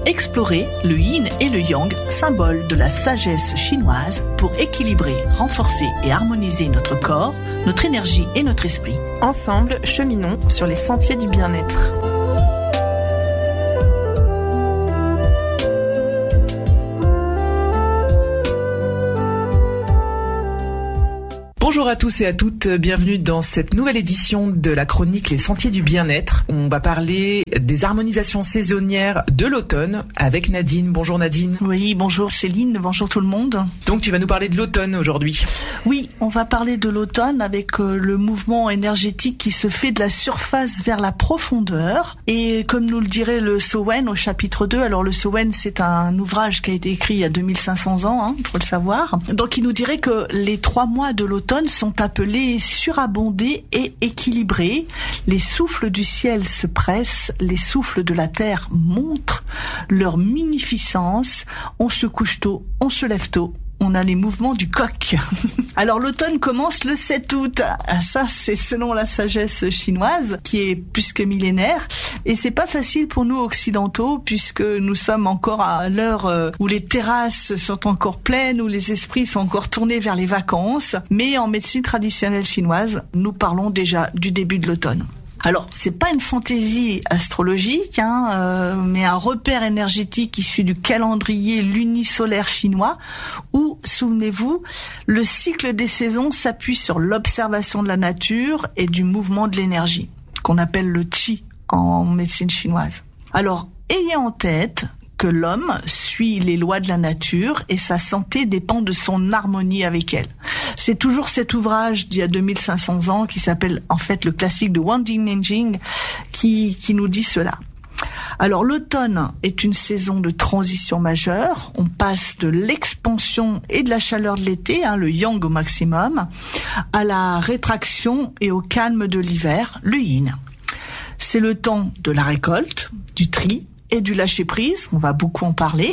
Explorer le yin et le yang, symbole de la sagesse chinoise, pour équilibrer, renforcer et harmoniser notre corps, notre énergie et notre esprit. Ensemble, cheminons sur les sentiers du bien-être. Bonjour à tous et à toutes, bienvenue dans cette nouvelle édition de la chronique Les Sentiers du Bien-être. On va parler des harmonisations saisonnières de l'automne avec Nadine. Bonjour Nadine. Oui, bonjour Céline, bonjour tout le monde. Donc tu vas nous parler de l'automne aujourd'hui. Oui, on va parler de l'automne avec le mouvement énergétique qui se fait de la surface vers la profondeur. Et comme nous le dirait le Sowen au chapitre 2, alors le Sowen c'est un ouvrage qui a été écrit il y a 2500 ans, faut le savoir. Donc il nous dirait que les 3 mois de l'automne sont appelés surabondés et équilibrés. Les souffles du ciel se pressent, les souffles de la terre montrent leur munificence. On se couche tôt, on se lève tôt. On a les mouvements du coq. Alors l'automne commence le 7 août. Ça, c'est selon la sagesse chinoise, qui est plus que millénaire. Et c'est pas facile pour nous occidentaux, puisque nous sommes encore à l'heure où les terrasses sont encore pleines, où les esprits sont encore tournés vers les vacances. Mais en médecine traditionnelle chinoise, nous parlons déjà du début de l'automne. Alors, c'est pas une fantaisie astrologique, mais un repère énergétique issu du calendrier lunisolaire chinois où, souvenez-vous, le cycle des saisons s'appuie sur l'observation de la nature et du mouvement de l'énergie, qu'on appelle le qi en médecine chinoise. Alors, ayez en tête que l'homme suit les lois de la nature et sa santé dépend de son harmonie avec elle. C'est toujours cet ouvrage d'il y a 2500 ans qui s'appelle en fait le classique de Wang Jing qui nous dit cela. Alors l'automne est une saison de transition majeure. On passe de l'expansion et de la chaleur de l'été, le yang au maximum, à la rétraction et au calme de l'hiver, le yin. C'est le temps de la récolte, du tri et du lâcher-prise, on va beaucoup en parler.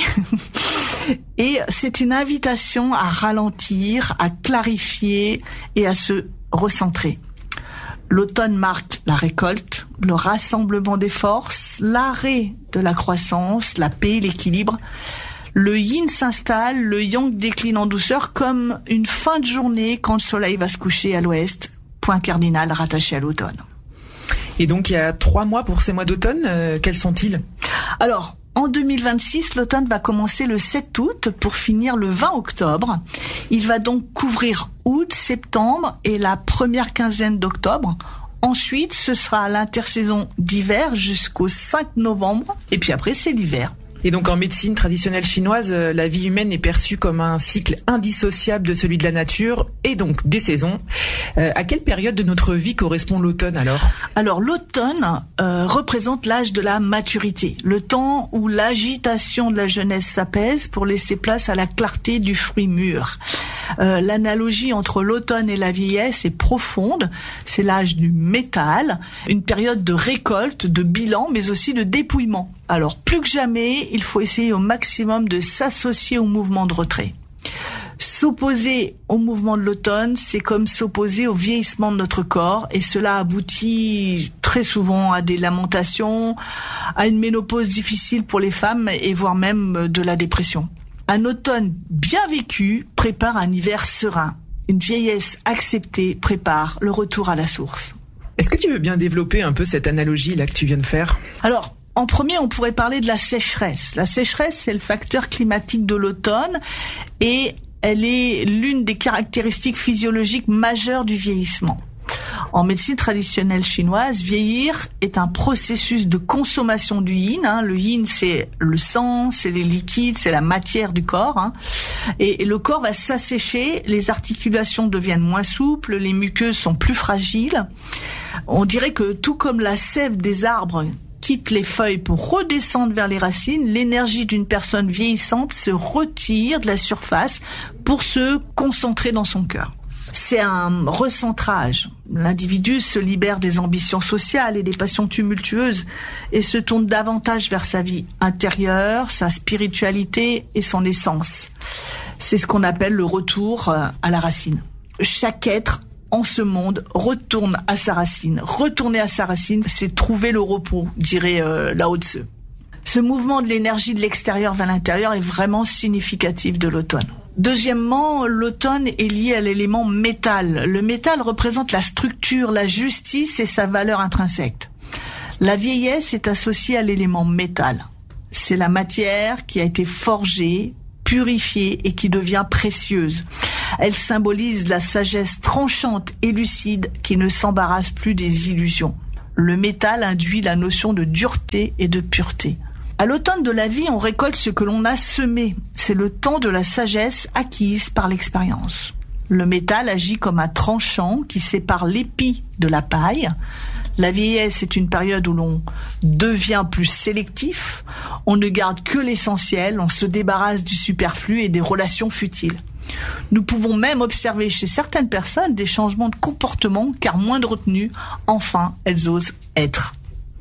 Et c'est une invitation à ralentir, à clarifier et à se recentrer. L'automne marque la récolte, le rassemblement des forces, l'arrêt de la croissance, la paix, l'équilibre. Le yin s'installe, le yang décline en douceur comme une fin de journée quand le soleil va se coucher à l'ouest, point cardinal rattaché à l'automne. Et donc il y a 3 mois pour ces mois d'automne, quels sont-ils ? Alors, en 2026, l'automne va commencer le 7 août pour finir le 20 octobre. Il va donc couvrir août, septembre et la première quinzaine d'octobre. Ensuite, ce sera l'intersaison d'hiver jusqu'au 5 novembre. Et puis après, c'est l'hiver. Et donc en médecine traditionnelle chinoise, la vie humaine est perçue comme un cycle indissociable de celui de la nature et donc des saisons. À quelle période de notre vie correspond l'automne alors ? Alors l'automne représente l'âge de la maturité, le temps où l'agitation de la jeunesse s'apaise pour laisser place à la clarté du fruit mûr. L'analogie entre l'automne et la vieillesse est profonde. C'est l'âge du métal, une période de récolte, de bilan, mais aussi de dépouillement. Alors plus que jamais, il faut essayer au maximum de s'associer au mouvement de retrait. S'opposer au mouvement de l'automne, c'est comme s'opposer au vieillissement de notre corps, et cela aboutit très souvent à des lamentations, à une ménopause difficile pour les femmes et voire même de la dépression. Un automne bien vécu prépare un hiver serein. Une vieillesse acceptée prépare le retour à la source. Est-ce que tu veux bien développer un peu cette analogie là que tu viens de faire ? Alors, en premier, on pourrait parler de la sécheresse. La sécheresse, c'est le facteur climatique de l'automne et elle est l'une des caractéristiques physiologiques majeures du vieillissement. En médecine traditionnelle chinoise, vieillir est un processus de consommation du yin. Le yin, c'est le sang, c'est les liquides, c'est la matière du corps. Et le corps va s'assécher, les articulations deviennent moins souples, les muqueuses sont plus fragiles. On dirait que tout comme la sève des arbres quitte les feuilles pour redescendre vers les racines, l'énergie d'une personne vieillissante se retire de la surface pour se concentrer dans son cœur. C'est un recentrage. L'individu se libère des ambitions sociales et des passions tumultueuses et se tourne davantage vers sa vie intérieure, sa spiritualité et son essence. C'est ce qu'on appelle le retour à la racine. Chaque être en ce monde retourne à sa racine. Retourner à sa racine, c'est trouver le repos, dirait Lao Tzu. Ce mouvement de l'énergie de l'extérieur vers l'intérieur est vraiment significatif de l'automne. Deuxièmement, l'automne est lié à l'élément métal. Le métal représente la structure, la justice et sa valeur intrinsèque. La vieillesse est associée à l'élément métal. C'est la matière qui a été forgée, purifiée et qui devient précieuse. Elle symbolise la sagesse tranchante et lucide qui ne s'embarrasse plus des illusions. Le métal induit la notion de dureté et de pureté. À l'automne de la vie, on récolte ce que l'on a semé. C'est le temps de la sagesse acquise par l'expérience. Le métal agit comme un tranchant qui sépare l'épi de la paille. La vieillesse est une période où l'on devient plus sélectif. On ne garde que l'essentiel, on se débarrasse du superflu et des relations futiles. Nous pouvons même observer chez certaines personnes des changements de comportement car moins de retenue, enfin elles osent être.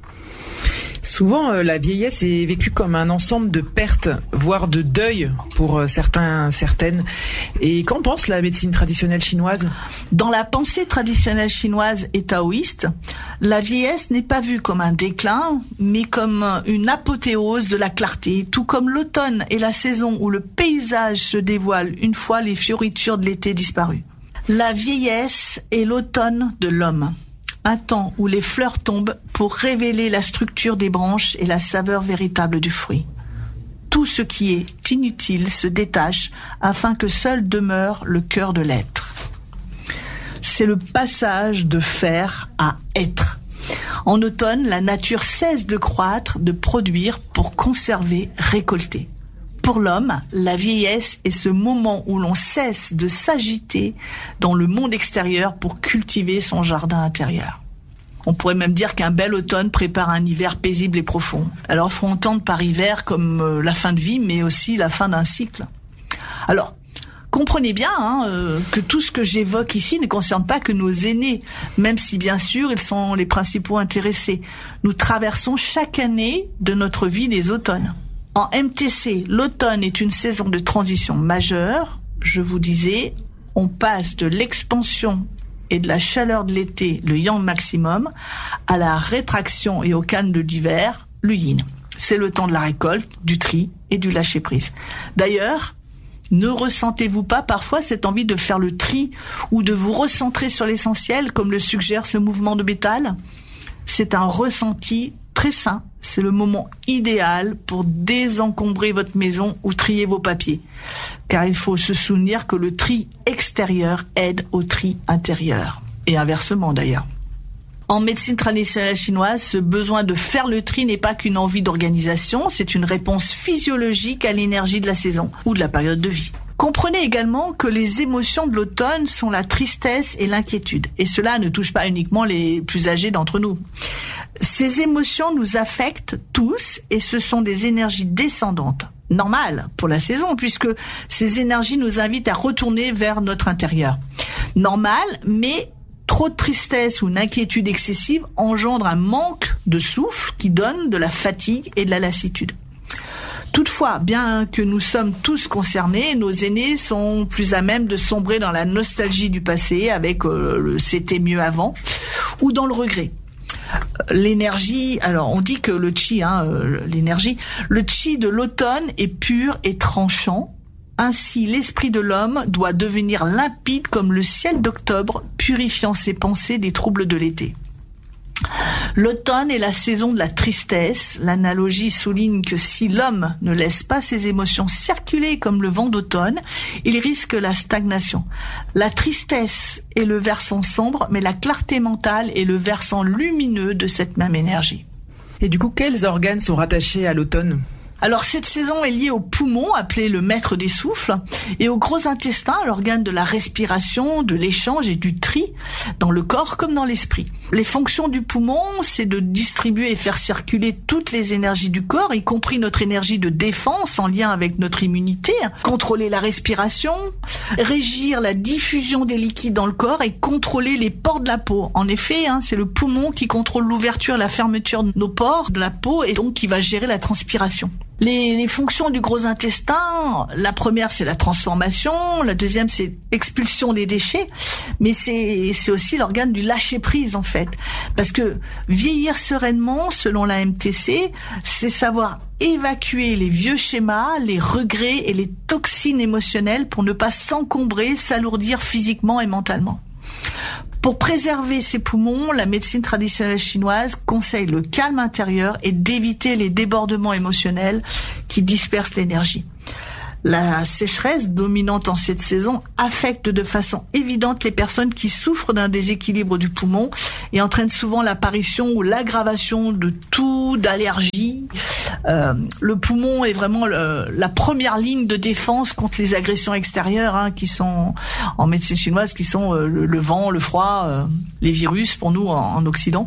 Souvent, la vieillesse est vécue comme un ensemble de pertes, voire de deuil pour certaines. Et qu'en pense la médecine traditionnelle chinoise ? Dans la pensée traditionnelle chinoise et taoïste, la vieillesse n'est pas vue comme un déclin, mais comme une apothéose de la clarté, tout comme l'automne est la saison où le paysage se dévoile une fois les fioritures de l'été disparues. La vieillesse est l'automne de l'homme. Un temps où les fleurs tombent pour révéler la structure des branches et la saveur véritable du fruit. Tout ce qui est inutile se détache afin que seul demeure le cœur de l'être. C'est le passage de faire à être. En automne, la nature cesse de croître, de produire pour conserver, récolter. Pour l'homme, la vieillesse est ce moment où l'on cesse de s'agiter dans le monde extérieur pour cultiver son jardin intérieur. On pourrait même dire qu'un bel automne prépare un hiver paisible et profond. Alors il faut entendre par hiver comme la fin de vie, mais aussi la fin d'un cycle. Alors, comprenez bien que tout ce que j'évoque ici ne concerne pas que nos aînés, même si bien sûr ils sont les principaux intéressés. Nous traversons chaque année de notre vie des automnes. En MTC, l'automne est une saison de transition majeure. Je vous disais, on passe de l'expansion et de la chaleur de l'été, le yang maximum, à la rétraction et au calme de l'hiver, le yin. C'est le temps de la récolte, du tri et du lâcher-prise. D'ailleurs, ne ressentez-vous pas parfois cette envie de faire le tri ou de vous recentrer sur l'essentiel, comme le suggère ce mouvement de métal ? C'est un ressenti très sain. C'est le moment idéal pour désencombrer votre maison ou trier vos papiers. Car il faut se souvenir que le tri extérieur aide au tri intérieur. Et inversement d'ailleurs. En médecine traditionnelle chinoise, ce besoin de faire le tri n'est pas qu'une envie d'organisation, c'est une réponse physiologique à l'énergie de la saison ou de la période de vie. Comprenez également que les émotions de l'automne sont la tristesse et l'inquiétude. Et cela ne touche pas uniquement les plus âgés d'entre nous. Ces émotions nous affectent tous et ce sont des énergies descendantes. Normal pour la saison puisque ces énergies nous invitent à retourner vers notre intérieur. Normal, mais trop de tristesse ou une inquiétude excessive engendre un manque de souffle qui donne de la fatigue et de la lassitude. Toutefois, bien que nous sommes tous concernés, nos aînés sont plus à même de sombrer dans la nostalgie du passé avec le « c'était mieux avant » ou dans le regret. L'énergie, alors on dit que le chi de l'automne est pur et tranchant. Ainsi, l'esprit de l'homme doit devenir limpide comme le ciel d'octobre, purifiant ses pensées des troubles de l'été. L'automne est la saison de la tristesse. L'analogie souligne que si l'homme ne laisse pas ses émotions circuler comme le vent d'automne, il risque la stagnation. La tristesse est le versant sombre, mais la clarté mentale est le versant lumineux de cette même énergie. Et du coup, quels organes sont rattachés à l'automne ? Alors cette saison est liée au poumon, appelé le maître des souffles, et au gros intestin, l'organe de la respiration, de l'échange et du tri, dans le corps comme dans l'esprit. Les fonctions du poumon, c'est de distribuer et faire circuler toutes les énergies du corps, y compris notre énergie de défense en lien avec notre immunité, contrôler la respiration, régir la diffusion des liquides dans le corps et contrôler les pores de la peau. En effet, c'est le poumon qui contrôle l'ouverture et la fermeture de nos pores de la peau et donc qui va gérer la transpiration. Les fonctions du gros intestin, la première c'est la transformation, la deuxième c'est expulsion des déchets, mais c'est aussi l'organe du lâcher prise en fait. Parce que vieillir sereinement, selon la MTC, c'est savoir évacuer les vieux schémas, les regrets et les toxines émotionnelles pour ne pas s'encombrer, s'alourdir physiquement et mentalement. Pour préserver ses poumons, la médecine traditionnelle chinoise conseille le calme intérieur et d'éviter les débordements émotionnels qui dispersent l'énergie. La sécheresse dominante en cette saison affecte de façon évidente les personnes qui souffrent d'un déséquilibre du poumon et entraîne souvent l'apparition ou l'aggravation de toux, d'allergies. Le poumon est vraiment la première ligne de défense contre les agressions extérieures, qui sont en médecine chinoise, qui sont le vent, le froid, les virus pour nous en Occident.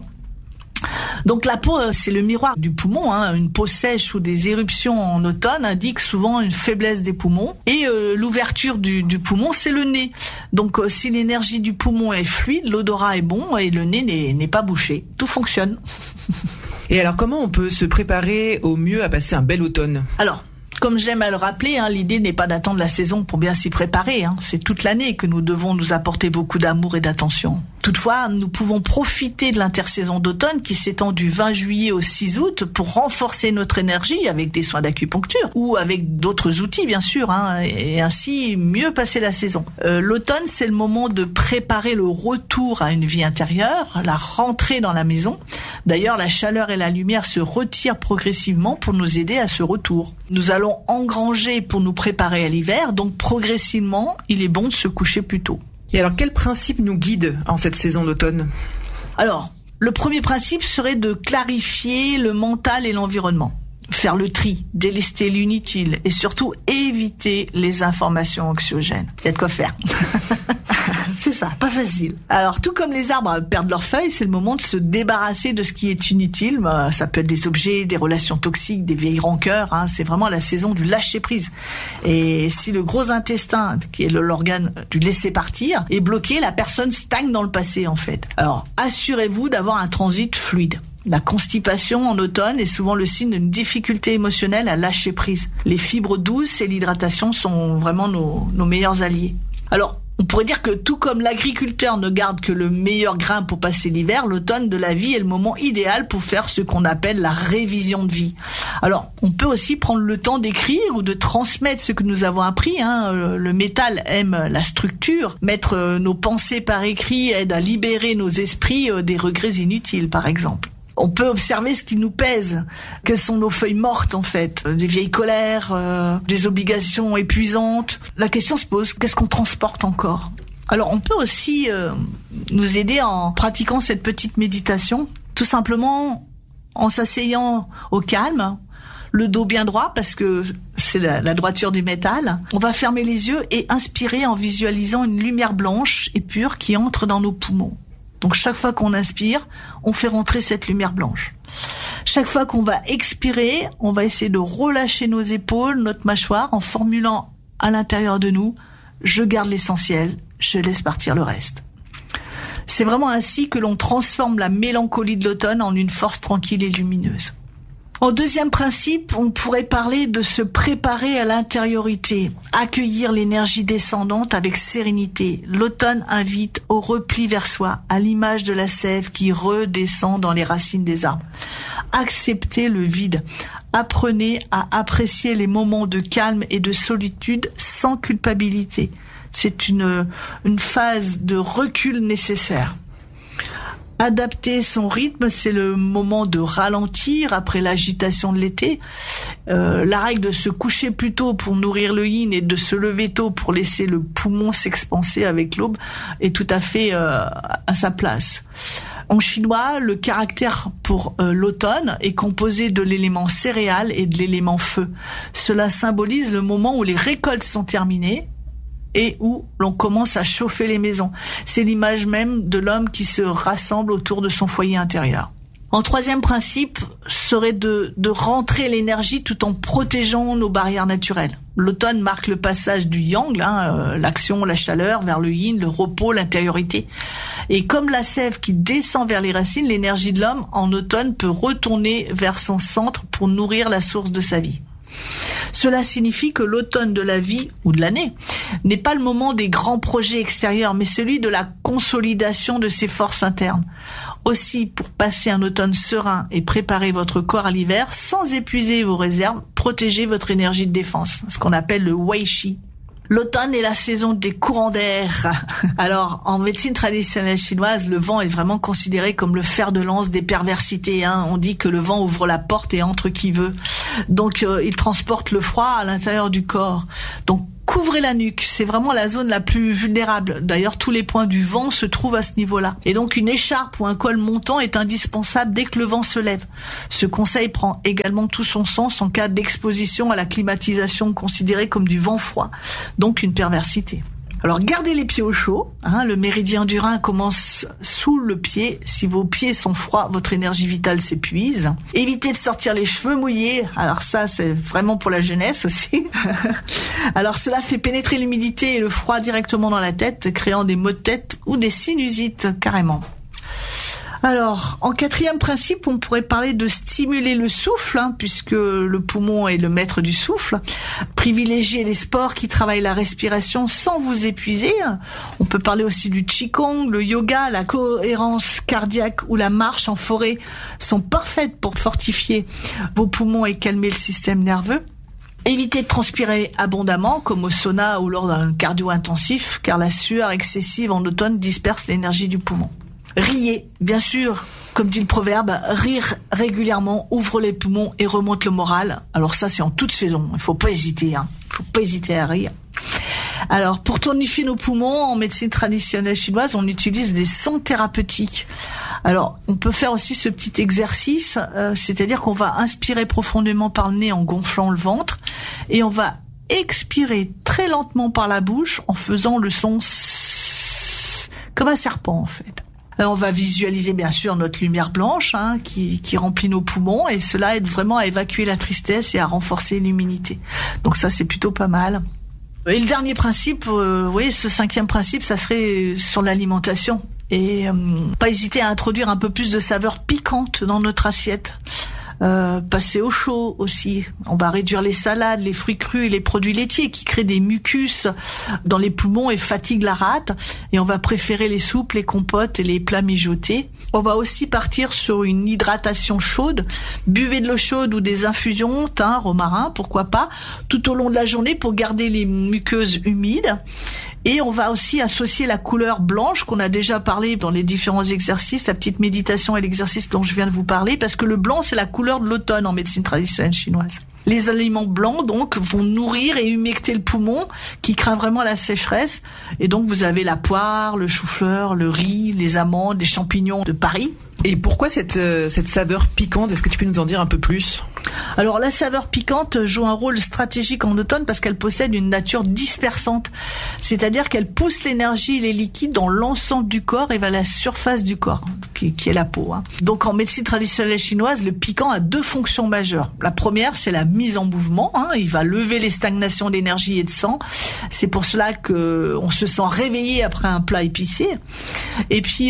Donc la peau, c'est le miroir du poumon. Une peau sèche ou des éruptions en automne indiquent souvent une faiblesse des poumons. Et l'ouverture du poumon, c'est le nez. Donc si l'énergie du poumon est fluide, l'odorat est bon et le nez n'est pas bouché. Tout fonctionne. Et alors comment on peut se préparer au mieux à passer un bel automne ? Alors, comme j'aime à le rappeler, l'idée n'est pas d'attendre la saison pour bien s'y préparer. C'est toute l'année que nous devons nous apporter beaucoup d'amour et d'attention. Toutefois, nous pouvons profiter de l'intersaison d'automne qui s'étend du 20 juillet au 6 août pour renforcer notre énergie avec des soins d'acupuncture ou avec d'autres outils bien sûr, et ainsi mieux passer la saison. L'automne, c'est le moment de préparer le retour à une vie intérieure, la rentrée dans la maison. D'ailleurs, la chaleur et la lumière se retirent progressivement pour nous aider à ce retour. Nous allons engranger pour nous préparer à l'hiver, donc progressivement, il est bon de se coucher plus tôt. Et alors, quel principe nous guide en cette saison d'automne ? Alors, le premier principe serait de clarifier le mental et l'environnement. Faire le tri, délester l'inutile et surtout éviter les informations anxiogènes. Il y a de quoi faire. C'est ça, pas facile. Alors, tout comme les arbres perdent leurs feuilles, c'est le moment de se débarrasser de ce qui est inutile. Ça peut être des objets, des relations toxiques, des vieilles rancœurs. C'est vraiment la saison du lâcher-prise. Et si le gros intestin, qui est l'organe du laisser-partir, est bloqué, la personne stagne dans le passé, en fait. Alors, assurez-vous d'avoir un transit fluide. La constipation en automne est souvent le signe d'une difficulté émotionnelle à lâcher prise. Les fibres douces et l'hydratation sont vraiment nos meilleurs alliés. Alors, on pourrait dire que tout comme l'agriculteur ne garde que le meilleur grain pour passer l'hiver, l'automne de la vie est le moment idéal pour faire ce qu'on appelle la révision de vie. Alors, on peut aussi prendre le temps d'écrire ou de transmettre ce que nous avons appris. Le métal aime la structure. Mettre nos pensées par écrit aide à libérer nos esprits des regrets inutiles, par exemple. On peut observer ce qui nous pèse. Quelles sont nos feuilles mortes, en fait? Des vieilles colères, des obligations épuisantes. La question se pose, qu'est-ce qu'on transporte encore? Alors, on peut aussi nous aider en pratiquant cette petite méditation, tout simplement en s'asseyant au calme, le dos bien droit, parce que c'est la droiture du métal. On va fermer les yeux et inspirer en visualisant une lumière blanche et pure qui entre dans nos poumons. Donc chaque fois qu'on inspire, on fait rentrer cette lumière blanche. Chaque fois qu'on va expirer, on va essayer de relâcher nos épaules, notre mâchoire, en formulant à l'intérieur de nous « Je garde l'essentiel, je laisse partir le reste ». C'est vraiment ainsi que l'on transforme la mélancolie de l'automne en une force tranquille et lumineuse. En deuxième principe, on pourrait parler de se préparer à l'intériorité, accueillir l'énergie descendante avec sérénité. L'automne invite au repli vers soi, à l'image de la sève qui redescend dans les racines des arbres. Acceptez le vide. Apprenez à apprécier les moments de calme et de solitude sans culpabilité. C'est une phase de recul nécessaire. Adapter son rythme, c'est le moment de ralentir après l'agitation de l'été. La règle de se coucher plus tôt pour nourrir le yin et de se lever tôt pour laisser le poumon s'expanser avec l'aube est tout à fait à sa place. En chinois, le caractère pour l'automne est composé de l'élément céréales et de l'élément feu. Cela symbolise le moment où les récoltes sont terminées et où l'on commence à chauffer les maisons. C'est l'image même de l'homme qui se rassemble autour de son foyer intérieur. En troisième principe serait de rentrer l'énergie tout en protégeant nos barrières naturelles. L'automne marque le passage du yang, l'action, la chaleur, vers le yin, le repos, l'intériorité. Et comme la sève qui descend vers les racines, l'énergie de l'homme en automne peut retourner vers son centre pour nourrir la source de sa vie. Cela signifie que l'automne de la vie ou de l'année n'est pas le moment des grands projets extérieurs, mais celui de la consolidation de ses forces internes. Aussi, pour passer un automne serein et préparer votre corps à l'hiver sans épuiser vos réserves, protégez votre énergie de défense, ce qu'on appelle le Wei Qi. L'automne est la saison des courants d'air. Alors, en médecine traditionnelle chinoise, le vent est vraiment considéré comme le fer de lance des perversités. On dit que le vent ouvre la porte et entre qui veut. Donc, il transporte le froid à l'intérieur du corps. Donc, couvrez la nuque, c'est vraiment la zone la plus vulnérable. D'ailleurs, tous les points du vent se trouvent à ce niveau-là. Et donc, une écharpe ou un col montant est indispensable dès que le vent se lève. Ce conseil prend également tout son sens en cas d'exposition à la climatisation considérée comme du vent froid, donc une perversité. Alors, gardez les pieds au chaud. Le méridien du rein commence sous le pied. Si vos pieds sont froids, votre énergie vitale s'épuise. Évitez de sortir les cheveux mouillés. Alors ça, c'est vraiment pour la jeunesse aussi. Alors, cela fait pénétrer l'humidité et le froid directement dans la tête, créant des maux de tête ou des sinusites, carrément. Alors, en quatrième principe, on pourrait parler de stimuler le souffle, puisque le poumon est le maître du souffle. Privilégiez les sports qui travaillent la respiration sans vous épuiser. On peut parler aussi du qigong, le yoga, la cohérence cardiaque ou la marche en forêt sont parfaites pour fortifier vos poumons et calmer le système nerveux. Évitez de transpirer abondamment, comme au sauna ou lors d'un cardio intensif, car la sueur excessive en automne disperse l'énergie du poumon. Riez, bien sûr, comme dit le proverbe, rire régulièrement ouvre les poumons et remonte le moral. Alors ça, c'est en toute saison, il faut pas hésiter, faut pas hésiter à rire. Alors, pour tonifier nos poumons, en médecine traditionnelle chinoise, on utilise des sons thérapeutiques. Alors, on peut faire aussi ce petit exercice, c'est-à-dire qu'on va inspirer profondément par le nez en gonflant le ventre, et on va expirer très lentement par la bouche en faisant le son comme un serpent, en fait. On va visualiser bien sûr notre lumière blanche qui remplit nos poumons, et cela aide vraiment à évacuer la tristesse et à renforcer l'immunité. Donc ça, c'est plutôt pas mal. Et le dernier principe, ce cinquième principe, ça serait sur l'alimentation. Et pas hésiter à introduire un peu plus de saveurs piquantes dans notre assiette. Passer au chaud aussi. On va réduire les salades, les fruits crus et les produits laitiers qui créent des mucus dans les poumons et fatiguent la rate. Et on va préférer les soupes, les compotes et les plats mijotés. On va aussi partir sur une hydratation chaude. Buvez de l'eau chaude ou des infusions, thym, romarin, pourquoi pas, tout au long de la journée pour garder les muqueuses humides. Et on va aussi associer la couleur blanche qu'on a déjà parlé dans les différents exercices, la petite méditation et l'exercice dont je viens de vous parler, parce que le blanc, c'est la couleur de l'automne en médecine traditionnelle chinoise. Les aliments blancs, donc, vont nourrir et humecter le poumon, qui craint vraiment la sécheresse. Et donc, vous avez la poire, le chou-fleur, le riz, les amandes, les champignons de Paris. Et pourquoi cette saveur piquante? Est-ce que tu peux nous en dire un peu plus? Alors, la saveur piquante joue un rôle stratégique en automne parce qu'elle possède une nature dispersante. C'est-à-dire qu'elle pousse l'énergie et les liquides dans l'ensemble du corps et vers la surface du corps, qui est la peau. Donc, en médecine traditionnelle chinoise, le piquant a deux fonctions majeures. La première, c'est la mise en mouvement. Il va lever les stagnations d'énergie et de sang. C'est pour cela que on se sent réveillé après un plat épicé. Et puis,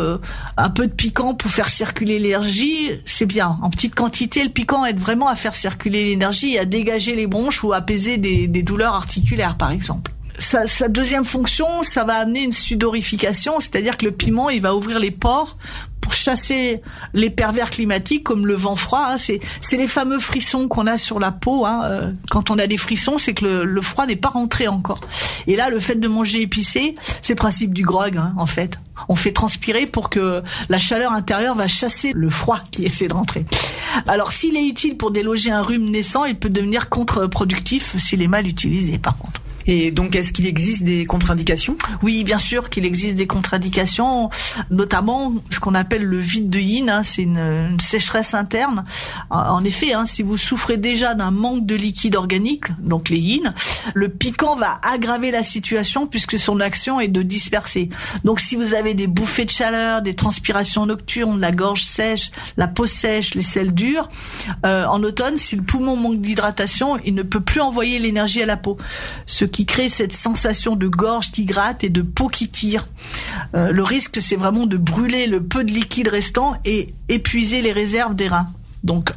un peu de piquant pour faire circuler l'énergie, c'est bien. En petite quantité, le piquant aide vraiment à faire circuler l'énergie et à dégager les bronches ou à apaiser des douleurs articulaires, par exemple. Sa deuxième fonction, ça va amener une sudorification, c'est-à-dire que le piment, il va ouvrir les pores pour chasser les pervers climatiques comme le vent froid. C'est les fameux frissons qu'on a sur la peau. Quand on a des frissons, c'est que le froid n'est pas rentré encore. Et là, le fait de manger épicé, c'est le principe du grog, en fait. On fait transpirer pour que la chaleur intérieure va chasser le froid qui essaie de rentrer. Alors, s'il est utile pour déloger un rhume naissant, il peut devenir contre-productif s'il est mal utilisé, par contre. Et donc, est-ce qu'il existe des contre-indications? Oui, bien sûr qu'il existe des contre-indications, notamment ce qu'on appelle le vide de yin, c'est une sécheresse interne. En effet, si vous souffrez déjà d'un manque de liquide organique, donc les yin, le piquant va aggraver la situation puisque son action est de disperser. Donc, si vous avez des bouffées de chaleur, des transpirations nocturnes, la gorge sèche, la peau sèche, les selles dures, en automne, si le poumon manque d'hydratation, il ne peut plus envoyer l'énergie à la peau. Ce qui crée cette sensation de gorge qui gratte et de peau qui tire. Le risque, c'est vraiment de brûler le peu de liquide restant et épuiser les réserves des reins. Donc,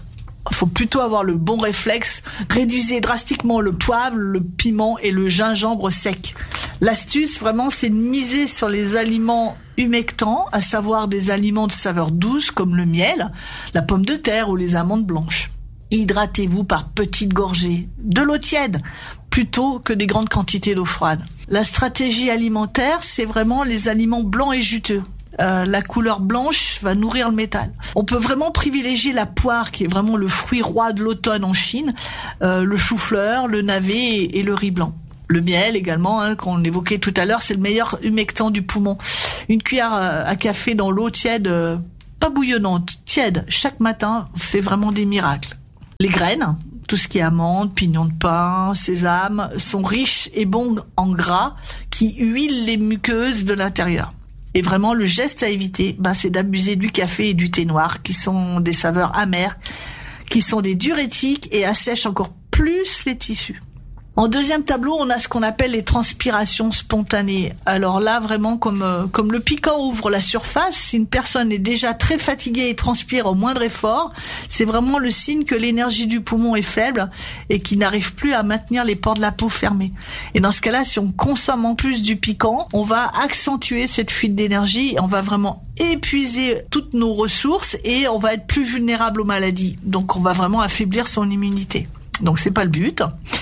faut plutôt avoir le bon réflexe. Réduisez drastiquement le poivre, le piment et le gingembre sec. L'astuce, vraiment, c'est de miser sur les aliments humectants, à savoir des aliments de saveur douce comme le miel, la pomme de terre ou les amandes blanches. Hydratez-vous par petites gorgées de l'eau tiède plutôt que des grandes quantités d'eau froide. La stratégie alimentaire, c'est vraiment les aliments blancs et juteux. La couleur blanche va nourrir le métal. On peut vraiment privilégier la poire, qui est vraiment le fruit roi de l'automne en Chine, le chou-fleur, le navet et le riz blanc. Le miel également, qu'on évoquait tout à l'heure, c'est le meilleur humectant du poumon. Une cuillère à café dans l'eau tiède, pas bouillonnante, tiède, chaque matin, fait vraiment des miracles. Les graines, tout ce qui est amandes, pignons de pain, sésame, sont riches et bons en gras qui huilent les muqueuses de l'intérieur. Et vraiment, le geste à éviter, c'est d'abuser du café et du thé noir, qui sont des saveurs amères, qui sont des diurétiques et assèchent encore plus les tissus. En deuxième tableau, on a ce qu'on appelle les transpirations spontanées. Alors là, vraiment, comme le piquant ouvre la surface, si une personne est déjà très fatiguée et transpire au moindre effort, c'est vraiment le signe que l'énergie du poumon est faible et qu'il n'arrive plus à maintenir les pores de la peau fermés. Et dans ce cas-là, si on consomme en plus du piquant, on va accentuer cette fuite d'énergie, on va vraiment épuiser toutes nos ressources et on va être plus vulnérable aux maladies. Donc on va vraiment affaiblir son immunité. Donc c'est pas le but.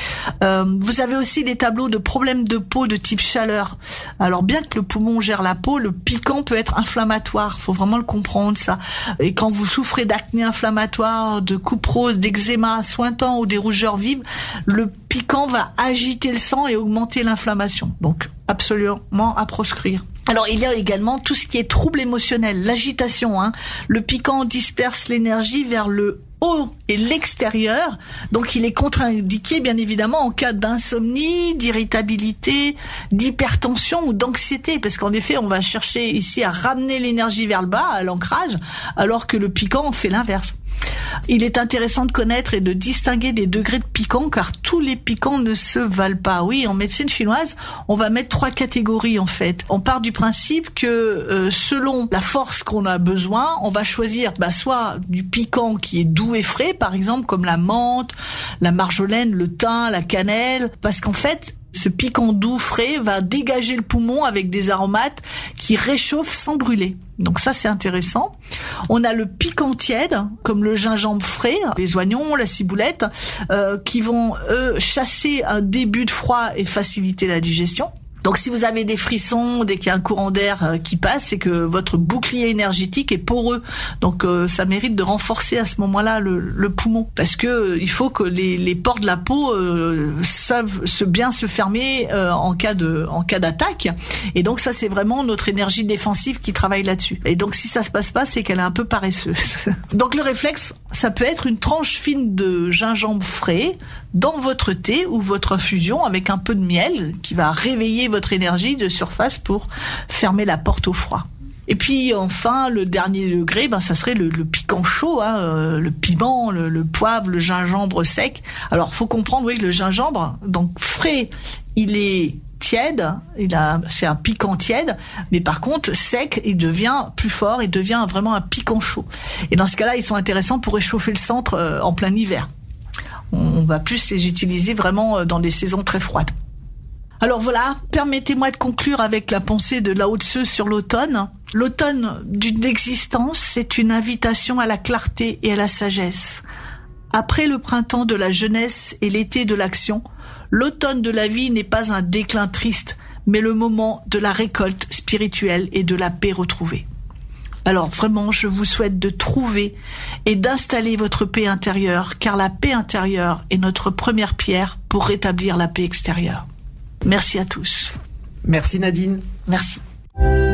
Vous avez aussi des tableaux de problèmes de peau de type chaleur. Alors bien que le poumon gère la peau, le piquant peut être inflammatoire. Faut vraiment le comprendre ça. Et quand vous souffrez d'acné inflammatoire, de couperose, d'eczéma sointant ou des rougeurs vives, le piquant va agiter le sang et augmenter l'inflammation. Donc absolument à proscrire. Alors il y a également tout ce qui est trouble émotionnel, l'agitation. Le piquant disperse l'énergie vers le haut et l'extérieur, donc il est contre-indiqué bien évidemment en cas d'insomnie, d'irritabilité, d'hypertension ou d'anxiété, parce qu'en effet on va chercher ici à ramener l'énergie vers le bas, à l'ancrage, alors que le piquant fait l'inverse. Il est intéressant de connaître et de distinguer des degrés de piquant, car tous les piquants ne se valent pas. Oui, en médecine chinoise, on va mettre 3 catégories en fait. On part du principe que selon la force qu'on a besoin, on va choisir soit du piquant qui est doux et frais, par exemple comme la menthe, la marjolaine, le thym, la cannelle, parce qu'en fait, ce piquant doux frais va dégager le poumon avec des aromates qui réchauffent sans brûler. Donc ça, c'est intéressant. On a le piquant tiède, comme le gingembre frais, les oignons, la ciboulette, qui vont, chasser un début de froid et faciliter la digestion. Donc si vous avez des frissons, dès qu'il y a un courant d'air qui passe, c'est que votre bouclier énergétique est poreux. Donc ça mérite de renforcer à ce moment-là le poumon, parce que il faut que les pores de la peau savent bien se fermer en cas d'attaque. Et donc ça, c'est vraiment notre énergie défensive qui travaille là-dessus. Et donc si ça se passe pas, c'est qu'elle est un peu paresseuse. Donc le réflexe, ça peut être une tranche fine de gingembre frais dans votre thé ou votre infusion avec un peu de miel qui va réveiller votre énergie de surface pour fermer la porte au froid. Et puis enfin, le dernier degré, ça serait le piquant chaud, le piment, le poivre, le gingembre sec. Alors faut comprendre, oui, que le gingembre, donc frais, il est tiède, c'est un piquant tiède, mais par contre sec, il devient plus fort, il devient vraiment un piquant chaud. Et dans ce cas-là, ils sont intéressants pour réchauffer le centre en plein hiver. On va plus les utiliser vraiment dans des saisons très froides. Alors voilà, permettez-moi de conclure avec la pensée de Lao Tzu sur l'automne. L'automne d'une existence, c'est une invitation à la clarté et à la sagesse. Après le printemps de la jeunesse et l'été de l'action, l'automne de la vie n'est pas un déclin triste, mais le moment de la récolte spirituelle et de la paix retrouvée. Alors vraiment, je vous souhaite de trouver et d'installer votre paix intérieure, car la paix intérieure est notre première pierre pour rétablir la paix extérieure. Merci à tous. Merci Nadine. Merci.